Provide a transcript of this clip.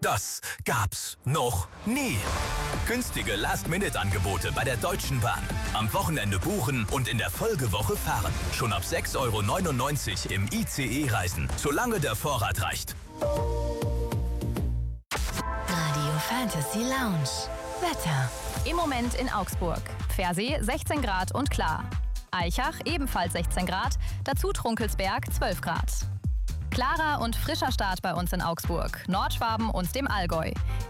Das gab's noch nie. Günstige Last-Minute-Angebote bei der Deutschen Bahn. Am Wochenende buchen und in der Folgewoche fahren. Schon ab 6,99 € im ICE reisen, solange der Vorrat reicht. Radio Fantasy Lounge. Wetter. Im Moment in Augsburg. Pfersee 16 Grad und klar. Aichach ebenfalls 16 Grad, dazu Trunkelsberg 12 Grad. Klarer und frischer Start bei uns in Augsburg, Nordschwaben und dem Allgäu.